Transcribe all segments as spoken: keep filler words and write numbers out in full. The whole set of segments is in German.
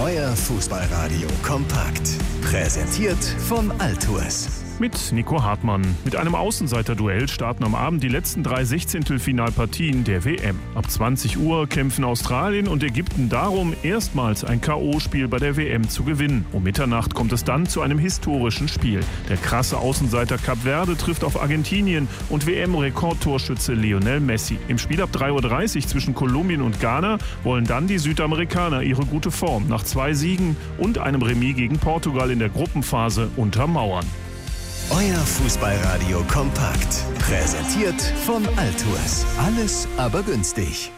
Euer Fußballradio kompakt. Präsentiert von Altours. Mit Nico Hartmann. Mit einem Außenseiter-Duell starten am Abend die letzten drei Sechzehntelfinalpartien der W M. Ab zwanzig Uhr kämpfen Australien und Ägypten darum, erstmals ein K O-Spiel bei der W M zu gewinnen. Um Mitternacht kommt es dann zu einem historischen Spiel. Der krasse Außenseiter Kap Verde trifft auf Argentinien und W M-Rekordtorschütze Lionel Messi. Im Spiel ab drei Uhr dreißig zwischen Kolumbien und Ghana wollen dann die Südamerikaner ihre gute Form nach zwei Siegen und einem Remis gegen Portugal in der Gruppenphase untermauern. Euer Fußballradio kompakt. Präsentiert von Altours. Alles aber günstig.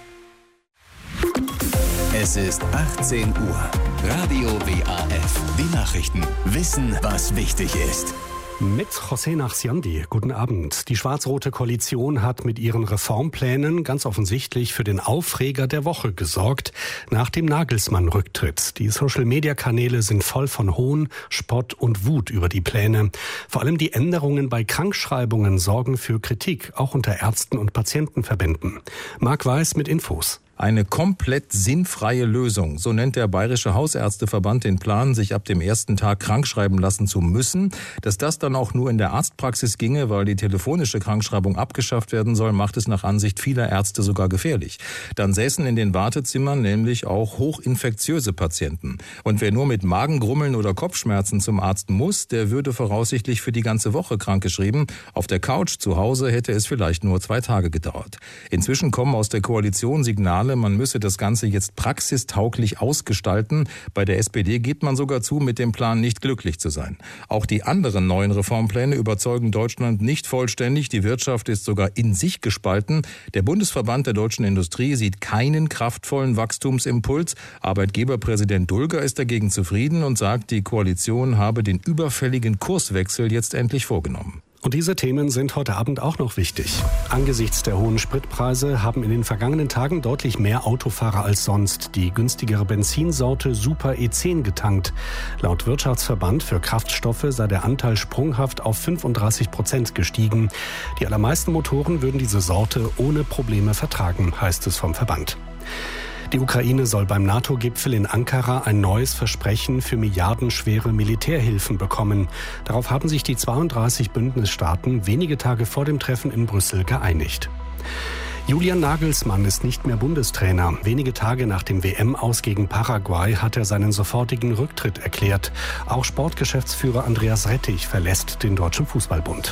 Es ist achtzehn Uhr. Radio W A F. Die Nachrichten. Wissen, was wichtig ist. Mit José Nachsiandi. Guten Abend. Die schwarz-rote Koalition hat mit ihren Reformplänen ganz offensichtlich für den Aufreger der Woche gesorgt nach dem Nagelsmann-Rücktritt. Die Social-Media-Kanäle sind voll von Hohn, Spott und Wut über die Pläne. Vor allem die Änderungen bei Krankschreibungen sorgen für Kritik, auch unter Ärzten und Patientenverbänden. Marc Weiß mit Infos. Eine komplett sinnfreie Lösung. So nennt der Bayerische Hausärzteverband den Plan, sich ab dem ersten Tag krankschreiben lassen zu müssen. Dass das dann auch nur in der Arztpraxis ginge, weil die telefonische Krankschreibung abgeschafft werden soll, macht es nach Ansicht vieler Ärzte sogar gefährlich. Dann säßen in den Wartezimmern nämlich auch hochinfektiöse Patienten. Und wer nur mit Magengrummeln oder Kopfschmerzen zum Arzt muss, der würde voraussichtlich für die ganze Woche krankgeschrieben. Auf der Couch zu Hause hätte es vielleicht nur zwei Tage gedauert. Inzwischen kommen aus der Koalition Signale, man müsse das Ganze jetzt praxistauglich ausgestalten. Bei der S P D geht man sogar zu, mit dem Plan nicht glücklich zu sein. Auch die anderen neuen Reformpläne überzeugen Deutschland nicht vollständig. Die Wirtschaft ist sogar in sich gespalten. Der Bundesverband der deutschen Industrie sieht keinen kraftvollen Wachstumsimpuls. Arbeitgeberpräsident Dulger ist dagegen zufrieden und sagt, die Koalition habe den überfälligen Kurswechsel jetzt endlich vorgenommen. Und diese Themen sind heute Abend auch noch wichtig. Angesichts der hohen Spritpreise haben in den vergangenen Tagen deutlich mehr Autofahrer als sonst die günstigere Benzinsorte Super E zehn getankt. Laut Wirtschaftsverband für Kraftstoffe sei der Anteil sprunghaft auf fünfunddreißig Prozent gestiegen. Die allermeisten Motoren würden diese Sorte ohne Probleme vertragen, heißt es vom Verband. Die Ukraine soll beim NATO-Gipfel in Ankara ein neues Versprechen für milliardenschwere Militärhilfen bekommen. Darauf haben sich die zweiunddreißig Bündnisstaaten wenige Tage vor dem Treffen in Brüssel geeinigt. Julian Nagelsmann ist nicht mehr Bundestrainer. Wenige Tage nach dem W M-Aus gegen Paraguay hat er seinen sofortigen Rücktritt erklärt. Auch Sportgeschäftsführer Andreas Rettich verlässt den Deutschen Fußballbund.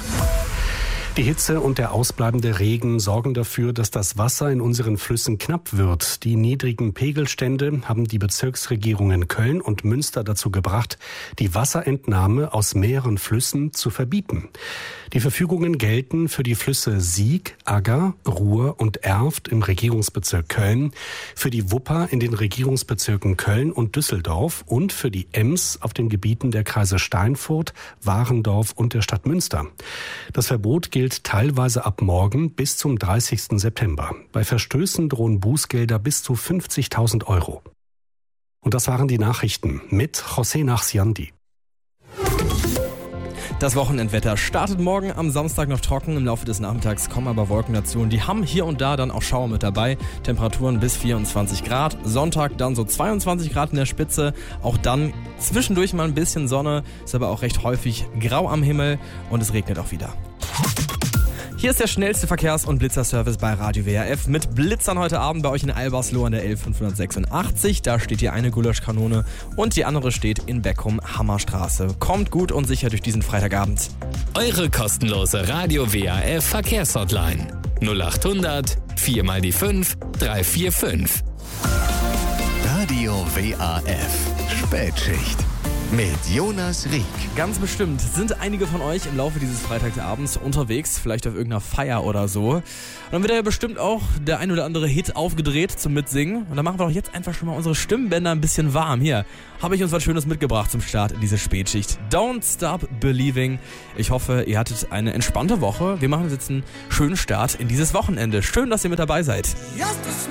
Die Hitze und der ausbleibende Regen sorgen dafür, dass das Wasser in unseren Flüssen knapp wird. Die niedrigen Pegelstände haben die Bezirksregierungen Köln und Münster dazu gebracht, die Wasserentnahme aus mehreren Flüssen zu verbieten. Die Verfügungen gelten für die Flüsse Sieg, Agger, Ruhr und Erft im Regierungsbezirk Köln, für die Wupper in den Regierungsbezirken Köln und Düsseldorf und für die Ems auf den Gebieten der Kreise Steinfurt, Warendorf und der Stadt Münster. Das Verbot gilt teilweise ab morgen bis zum dreißigsten September. Bei Verstößen drohen Bußgelder bis zu fünfzigtausend Euro. Und das waren die Nachrichten mit José Nachsiandi. Das Wochenendwetter startet morgen am Samstag noch trocken. Im Laufe des Nachmittags kommen aber Wolken dazu. Und die haben hier und da dann auch Schauer mit dabei. Temperaturen bis vierundzwanzig Grad. Sonntag dann so zweiundzwanzig Grad in der Spitze. Auch dann zwischendurch mal ein bisschen Sonne. Ist aber auch recht häufig grau am Himmel. Und es regnet auch wieder. Hier ist der schnellste Verkehrs- und Blitzerservice bei Radio W R F mit Blitzern heute Abend bei euch in Albersloh an der L fünfhundertsechsundachtzig. Da steht hier eine Gulaschkanone und die andere steht in Beckum Hammerstraße. Kommt gut und sicher durch diesen Freitagabend. Eure kostenlose Radio W R F Verkehrshotline null acht hundert vier mal die fünf drei vier fünf. Radio W A F Spätschicht mit Jonas Rieck. Ganz bestimmt sind einige von euch im Laufe dieses Freitagabends unterwegs, vielleicht auf irgendeiner Feier oder so. Und dann wird ja bestimmt auch der ein oder andere Hit aufgedreht zum Mitsingen. Und dann machen wir doch jetzt einfach schon mal unsere Stimmbänder ein bisschen warm. Hier habe ich uns was Schönes mitgebracht zum Start in diese Spätschicht. Don't Stop Believing. Ich hoffe, ihr hattet eine entspannte Woche. Wir machen jetzt einen schönen Start in dieses Wochenende. Schön, dass ihr mit dabei seid.